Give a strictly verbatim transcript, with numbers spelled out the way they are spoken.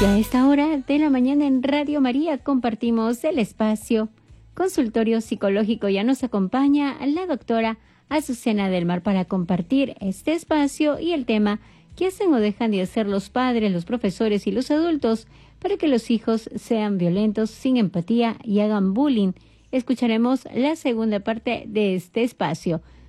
Y a esta hora de la mañana en Radio María compartimos el espacio Consultorio Psicológico. Ya nos acompaña la doctora Azucena del Mar para compartir este espacio y el tema ¿qué hacen o dejan de hacer los padres, los profesores y los adultos para que los hijos sean violentos, sin empatía y hagan bullying? Escucharemos la segunda parte de este espacio.